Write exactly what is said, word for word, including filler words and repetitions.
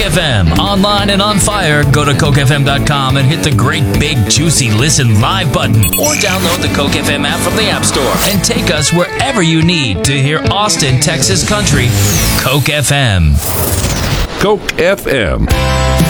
F M. Online and on fire, go to Coke F M dot com and hit the great big juicy listen live button. Or download the Coke F M app from the App Store and take us wherever you need to hear Austin, Texas country. Coke F M. Coke F M.